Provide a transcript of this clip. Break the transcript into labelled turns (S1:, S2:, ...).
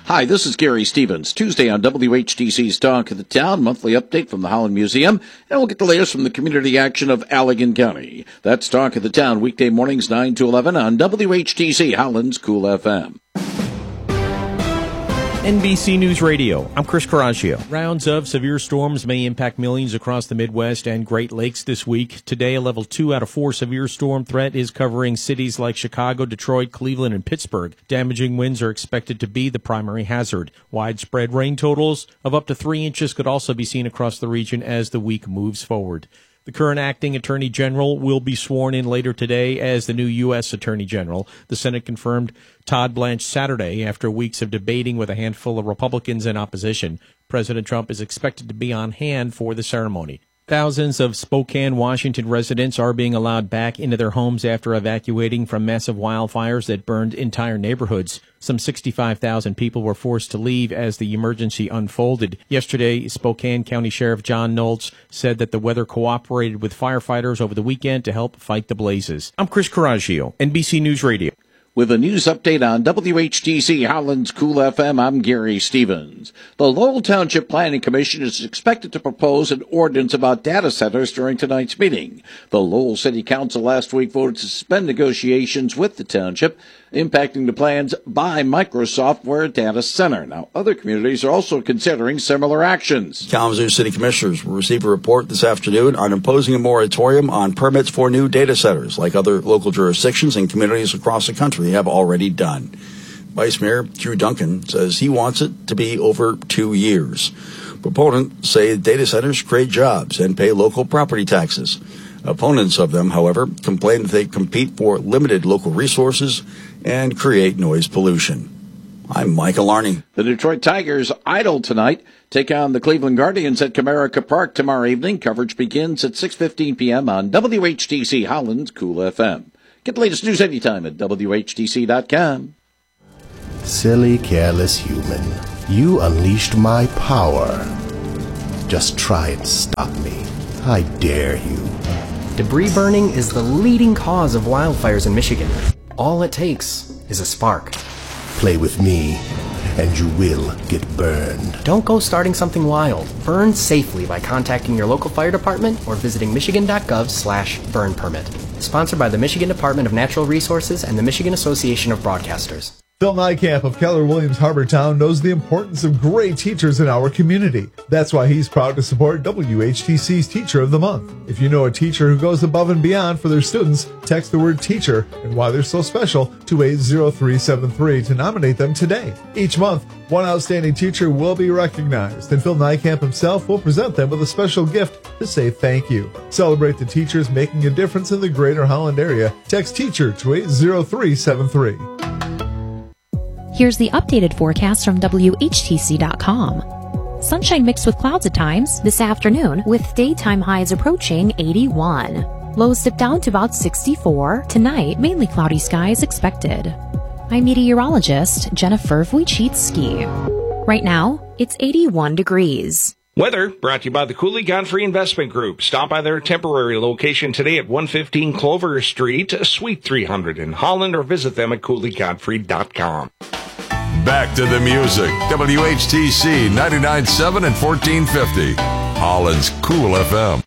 S1: Hi, this is Gary Stevens. Tuesday on WHTC's Talk of the Town, monthly update from the Holland Museum, and we'll get the latest from the community action of Allegan County. That's Talk of the Town, weekday mornings 9 to 11 on WHTC, Holland's Cool FM.
S2: NBC News Radio, I'm Chris Coraggio. Rounds of severe storms may impact millions across the Midwest and Great Lakes this week. Today, a level 2 out of 4 severe storm threat is covering cities like Chicago, Detroit, Cleveland, and Pittsburgh. Damaging winds are expected to be the primary hazard. Widespread rain totals of up to 3 inches could also be seen across the region as the week moves forward. The current acting Attorney General will be sworn in later today as the new U.S. Attorney General. The Senate confirmed Todd Blanche Saturday after weeks of debating with a handful of Republicans in opposition. President Trump is expected to be on hand for the ceremony. Thousands of Spokane, Washington residents are being allowed back into their homes after evacuating from massive wildfires that burned entire neighborhoods. Some 65,000 people were forced to leave as the emergency unfolded. Yesterday, Spokane County Sheriff John Noltz said that the weather cooperated with firefighters over the weekend to help fight the blazes. I'm Chris Coraggio, NBC News Radio.
S1: With a news update on WHTC Holland's Cool FM, I'm Gary Stevens. The Lowell Township Planning Commission is expected to propose an ordinance about data centers during tonight's meeting. The Lowell City Council last week voted to suspend negotiations with the township, impacting the plans by Microsoft for a data center. Now, other communities are also considering similar actions.
S3: Kalamazoo City Commissioners will receive a report this afternoon on imposing a moratorium on permits for new data centers, like other local jurisdictions and communities across the country have already done. Vice Mayor Drew Duncan says he wants it to be over 2 years. Proponents say data centers create jobs and pay local property taxes. Opponents of them, however, complain that they compete for limited local resources and create noise pollution. I'm Michael Arney.
S1: The Detroit Tigers idle tonight. Take on the Cleveland Guardians at Comerica Park tomorrow evening. Coverage begins at 6:15 p.m. on WHTC Holland's Cool FM. Get the latest news anytime at WHTC.com.
S4: Silly, careless human. You unleashed my power. Just try and stop me. I dare you.
S5: Debris burning is the leading cause of wildfires in Michigan. All it takes is a spark.
S4: Play with me, and you will get burned.
S5: Don't go starting something wild. Burn safely by contacting your local fire department or visiting michigan.gov/burn permit. Sponsored by the Michigan Department of Natural Resources and the Michigan Association of Broadcasters.
S6: Phil Nykamp of Keller Williams Harbortown knows the importance of great teachers in our community. That's why he's proud to support WHTC's Teacher of the Month. If you know a teacher who goes above and beyond for their students, text the word teacher and why they're so special to 80373 to nominate them today. Each month, one outstanding teacher will be recognized, and Phil Nykamp himself will present them with a special gift to say thank you. Celebrate the teachers making a difference in the greater Holland area. Text teacher to 80373.
S7: Here's the updated forecast from WHTC.com. Sunshine mixed with clouds at times this afternoon, with daytime highs approaching 81. Lows dip down to about 64. Tonight, mainly cloudy skies expected. I'm meteorologist Jennifer Wojcicki. Right now, it's 81 degrees.
S8: Weather brought to you by the Cooley Godfrey Investment Group. Stop by their temporary location today at 115 Clover Street, Suite 300 in Holland, or visit them at CooleyGodfrey.com.
S9: Back to the music. WHTC 99.7 and 1450. Holland's Cool FM.